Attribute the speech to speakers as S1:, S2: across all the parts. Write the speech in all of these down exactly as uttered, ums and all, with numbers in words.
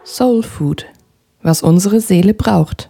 S1: Soul Food, was unsere Seele braucht.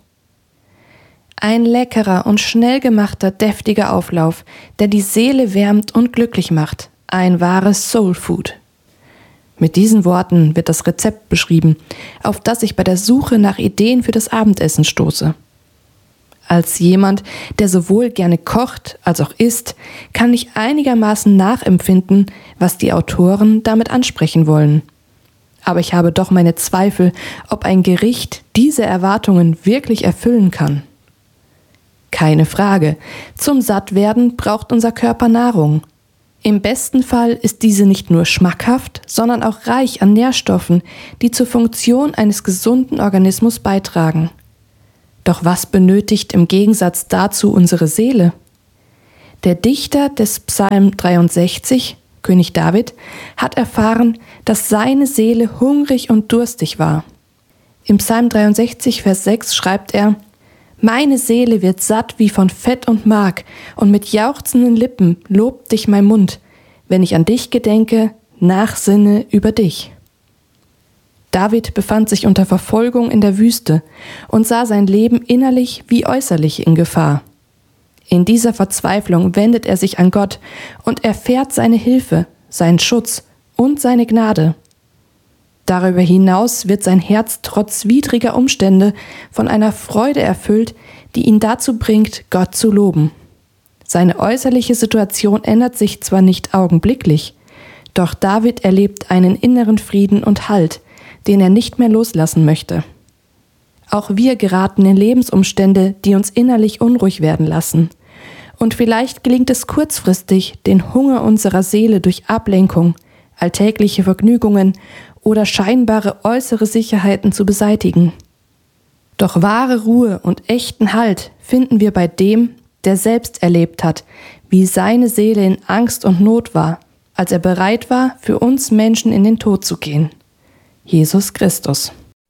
S1: Ein leckerer und schnell gemachter, deftiger Auflauf, der die Seele wärmt und glücklich macht. Ein wahres Soul Food. Mit diesen Worten wird das Rezept beschrieben, auf das ich bei der Suche nach Ideen für das Abendessen stoße. Als jemand, der sowohl gerne kocht als auch isst, kann ich einigermaßen nachempfinden, was die Autoren damit ansprechen wollen. Aber ich habe doch meine Zweifel, ob ein Gericht diese Erwartungen wirklich erfüllen kann. Keine Frage, zum Sattwerden braucht unser Körper Nahrung. Im besten Fall ist diese nicht nur schmackhaft, sondern auch reich an Nährstoffen, die zur Funktion eines gesunden Organismus beitragen. Doch was benötigt im Gegensatz dazu unsere Seele? Der Dichter des Psalm dreiundsechzig, König David, hat erfahren, dass seine Seele hungrig und durstig war. Im Psalm dreiundsechzig, Vers sechs schreibt er: Meine Seele wird satt wie von Fett und Mark, und mit jauchzenden Lippen lobt dich mein Mund, wenn ich an dich gedenke, nachsinne über dich. David befand sich unter Verfolgung in der Wüste und sah sein Leben innerlich wie äußerlich in Gefahr. In dieser Verzweiflung wendet er sich an Gott und erfährt seine Hilfe, seinen Schutz und seine Gnade. Darüber hinaus wird sein Herz trotz widriger Umstände von einer Freude erfüllt, die ihn dazu bringt, Gott zu loben. Seine äußerliche Situation ändert sich zwar nicht augenblicklich, doch David erlebt einen inneren Frieden und Halt, den er nicht mehr loslassen möchte. Auch wir geraten in Lebensumstände, die uns innerlich unruhig werden lassen. Und vielleicht gelingt es kurzfristig, den Hunger unserer Seele durch Ablenkung, alltägliche Vergnügungen oder scheinbare äußere Sicherheiten zu beseitigen. Doch wahre Ruhe und echten Halt finden wir bei dem, der selbst erlebt hat, wie seine Seele in Angst und Not war, als er bereit war, für uns Menschen in den Tod zu gehen. Jesus Christus.